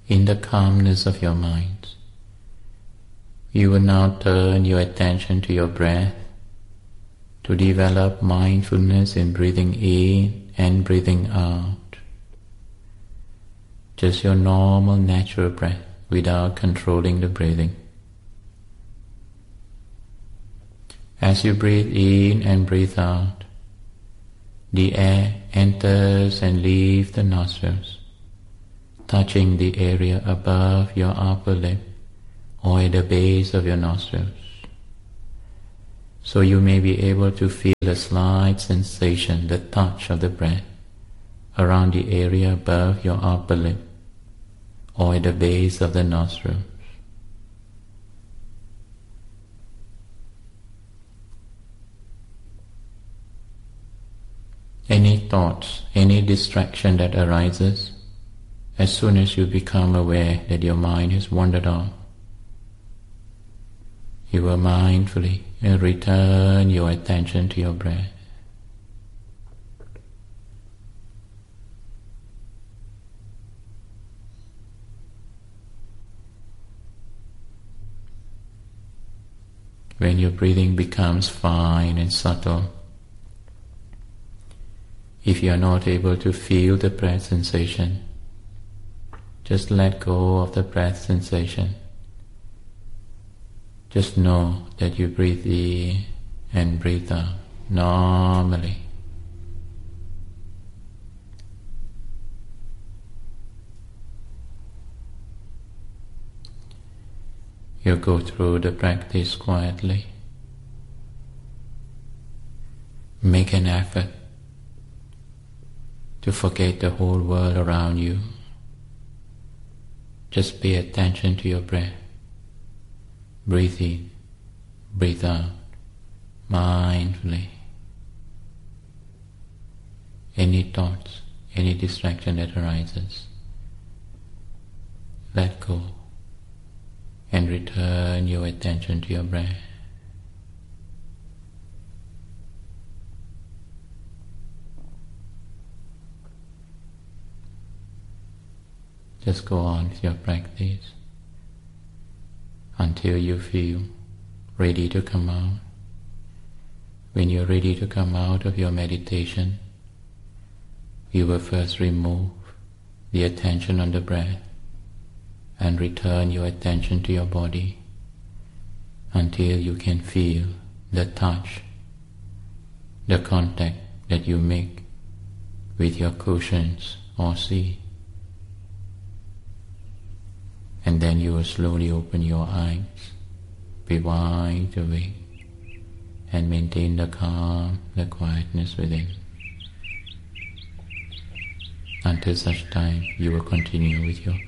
in the calmness of your mind, you will now turn your attention to your breath to develop mindfulness in breathing in and breathing out. Just your normal natural breath without controlling the breathing. As you breathe in and breathe out, the air enters and leaves the nostrils, touching the area above your upper lip or at the base of your nostrils. So you may be able to feel a slight sensation, the touch of the breath, around the area above your upper lip or at the base of the nostrils. Any thoughts, any distraction that arises, as soon as you become aware that your mind has wandered off, you will mindfully return your attention to your breath. When your breathing becomes fine and subtle, if you are not able to feel the breath sensation, just let go of the breath sensation. Just know that you breathe in and breathe out normally. You go through the practice quietly. Make an effort to forget the whole world around you. Just pay attention to your breath. Breathe in, breathe out, mindfully. Any thoughts, any distraction that arises, let go and return your attention to your breath. Just go on with your practice until you feel ready to come out. When you're ready to come out of your meditation, you will first remove the attention on the breath and return your attention to your body until you can feel the touch, the contact that you make with your cushions or seat. And then you will slowly open your eyes, be wide awake, and maintain the calm, the quietness within. Until such time, you will continue with your